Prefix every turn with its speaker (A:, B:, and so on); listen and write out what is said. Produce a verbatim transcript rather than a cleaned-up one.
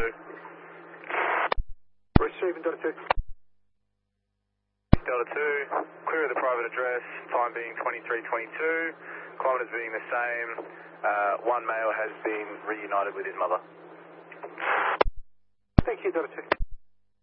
A: two.
B: Receiving Delta two.
A: Delta two, clear of the private address, time being twenty-three twenty-two, kilometres being the same, uh, one male has been reunited with his mother.
B: Thank you, Delta two.